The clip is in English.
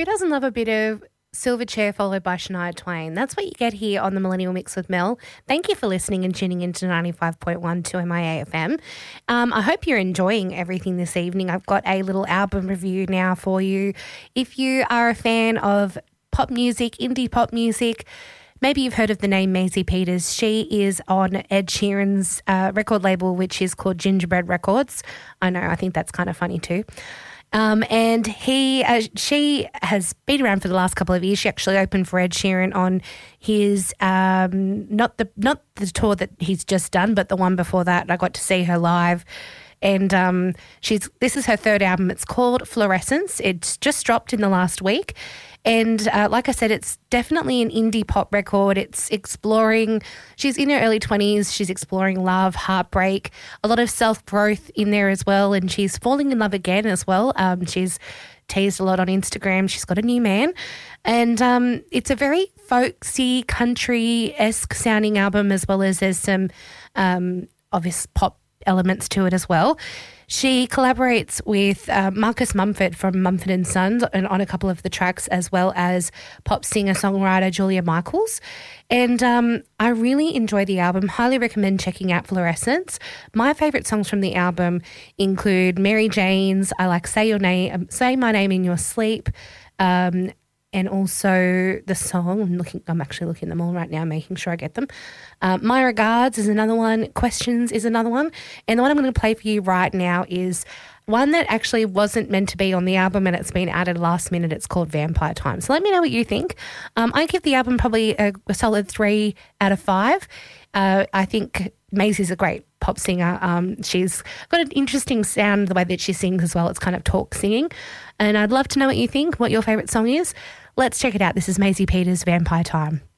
Who doesn't love a bit of Silverchair followed by Shania Twain? That's what you get here on the Millennial Mix with Mel. Thank you for listening and tuning into 95.1 to MIA FM. I hope you're enjoying everything this evening. I've got a little album review now for you. If you are a fan of pop music, indie pop music, maybe you've heard of the name Maisie Peters. She is on Ed Sheeran's record label, which is called Gingerbread Records. I know, I think that's kind of funny too. And she has been around for the last couple of years. She actually opened for Ed Sheeran on his not the tour that he's just done, but the one before that. I got to see her live. And this is her third album. It's called Fluorescence. It's just dropped in the last week. And like I said, it's definitely an indie pop record. It's exploring, she's in her early 20s. She's exploring love, heartbreak, a lot of self-growth in there as well. And she's falling in love again as well. She's teased a lot on Instagram. She's got a new man. And it's a very folksy, country-esque sounding album, as well as there's some obvious pop elements to it as well. She collaborates with Marcus Mumford from Mumford & Sons on a couple of the tracks, as well as pop singer-songwriter Julia Michaels. And I really enjoy the album. Highly recommend checking out Fluorescence. My favourite songs from the album include Mary Jane's, I Like Say My Name in Your Sleep, and also the song, I'm actually looking them all right now, making sure I get them. My Regards is another one. Questions is another one. And the one I'm going to play for you right now is one that actually wasn't meant to be on the album and it's been added last minute. It's called Vampire Time. So let me know what you think. I give the album probably a solid 3 out of 5. I think Maisie's a great pop singer. She's got an interesting sound, the way that she sings as well. It's kind of talk singing. And I'd love to know what you think, what your favourite song is. Let's check it out. This is Maisie Peters, Vampire Time.